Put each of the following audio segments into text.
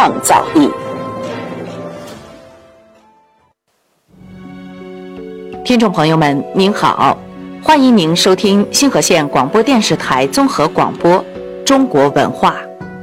创造力。听众朋友们您好，欢迎您收听新河县广播电视台综合广播中国文化。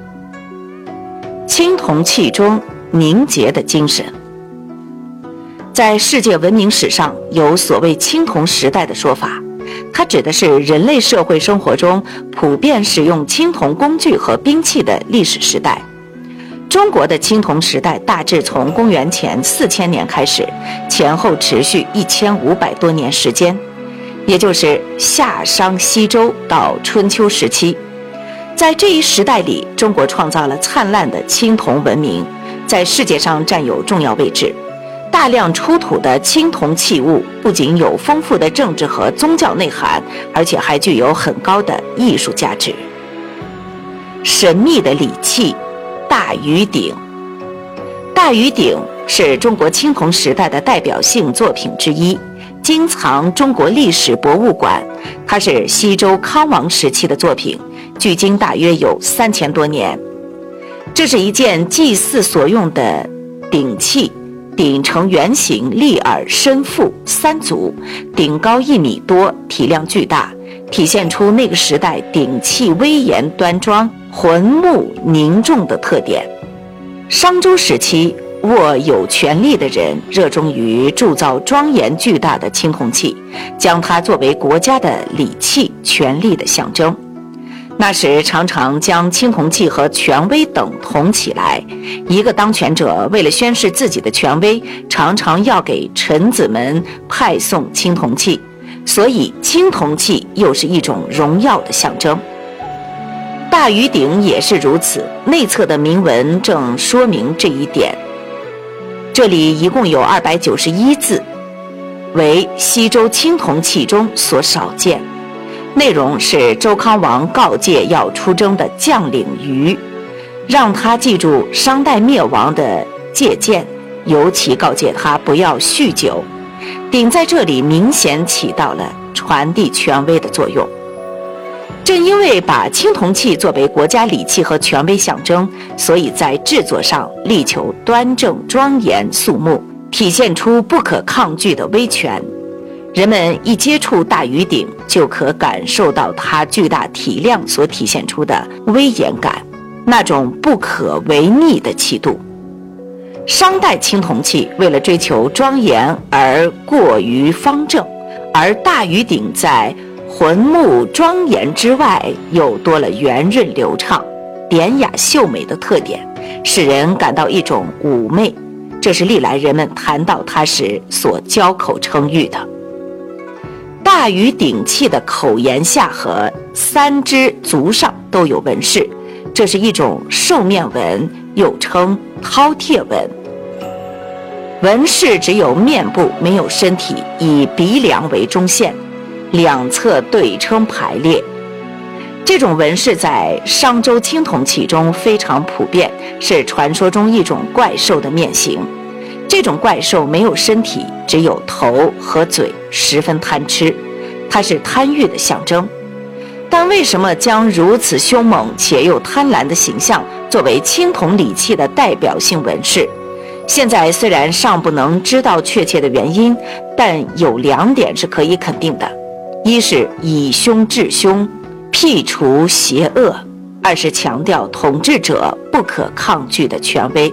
青铜器中凝结的精神。在世界文明史上有所谓青铜时代的说法，它指的是人类社会生活中普遍使用青铜工具和兵器的历史时代。中国的青铜时代大致从公元前4000年开始，前后持续1500多年时间，也就是夏商西周到春秋时期。在这一时代里，中国创造了灿烂的青铜文明，在世界上占有重要位置。大量出土的青铜器物不仅有丰富的政治和宗教内涵，而且还具有很高的艺术价值。神秘的礼器大禹鼎。大禹鼎是中国青铜时代的代表性作品之一，今藏中国历史博物馆。它是西周康王时期的作品，距今大约有3000多年。这是一件祭祀所用的鼎器，鼎呈圆形，立耳深腹3足，鼎高1米多，体量巨大，体现出那个时代鼎器威严端庄、浑穆凝重的特点。商周时期，握有权力的人热衷于铸造庄严巨大的青铜器，将它作为国家的礼器、权力的象征。那时常常将青铜器和权威等同起来，一个当权者为了宣示自己的权威，常常要给臣子们派送青铜器，所以青铜器又是一种荣耀的象征。大禹鼎也是如此，内侧的铭文正说明这一点。这里一共有291字，为西周青铜器中所少见。内容是周康王告诫要出征的将领禹，让他记住商代灭亡的戒谏，尤其告诫他不要酗酒。鼎在这里明显起到了传递权威的作用。正因为把青铜器作为国家礼器和权威象征，所以在制作上力求端正庄严肃穆，体现出不可抗拒的威权。人们一接触大禹鼎，就可感受到它巨大体量所体现出的威严感，那种不可违逆的气度。商代青铜器为了追求庄严而过于方正，而大禹鼎在浑穆庄严之外，又多了圆润流畅、典雅秀美的特点，使人感到一种妩媚，这是历来人们谈到它时所交口称誉的。大禹鼎器的口沿下和3只足上都有纹饰，这是一种兽面纹，又称饕餮纹。纹饰只有面部，没有身体，以鼻梁为中线，两侧对称排列。这种纹饰在商周青铜器中非常普遍，是传说中一种怪兽的面型。这种怪兽没有身体，只有头和嘴，十分贪吃，它是贪欲的象征。但为什么将如此凶猛且又贪婪的形象作为青铜礼器的代表性纹饰？现在虽然尚不能知道确切的原因，但有2点是可以肯定的：一是以凶治凶，辟除邪恶；二是强调统治者不可抗拒的权威。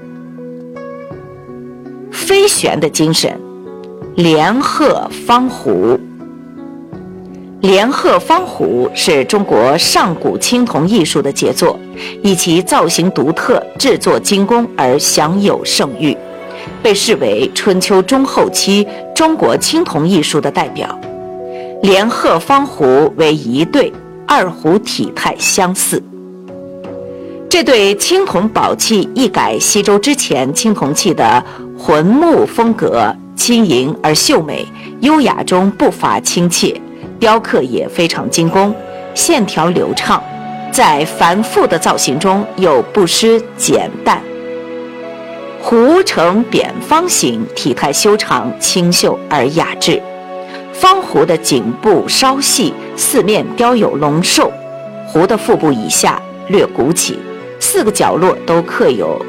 飞旋的精神。连鹤方壶。连鹤方壶是中国上古青铜艺术的杰作，以其造型独特、制作精工而享有盛誉，被视为春秋中后期中国青铜艺术的代表。连鹤方壶为一对，二壶体态相似。这对青铜宝器一改西周之前青铜器的浑穆风格，轻盈而秀美，优雅中不乏亲切，雕刻也非常精工，线条流畅，在繁复的造型中又不失简淡。壶呈扁方形，体态修长，清秀而雅致。方壶的颈部稍细，四面雕有龙兽，壶的腹部以下略鼓起，4个角落都刻有